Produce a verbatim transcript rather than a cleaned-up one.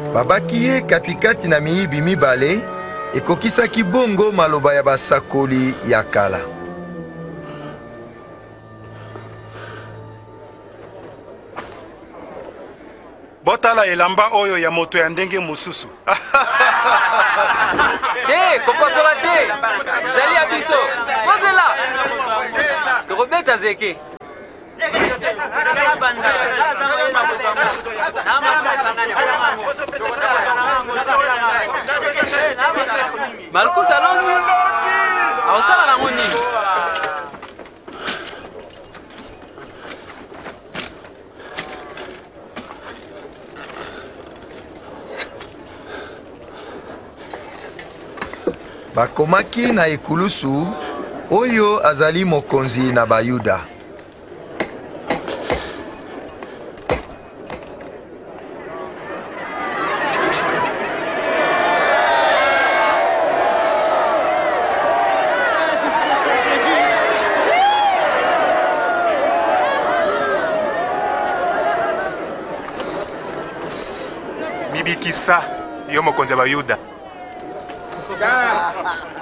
babaki ye katikati na miyibi mibale ekokisaki bongo maloba ya basakoli ya kala. Botala elamba oyo ya moto ya ndenge mususu. Te, kopasola te. Zali abiso. Pozela. Torobeta zeke. Malkusa longi. Awasala na ngoni. Bakomaki na ekulusu oyo azali mokonzi na Bayuda. Bibikisa yo mokonzi wa Bayuda.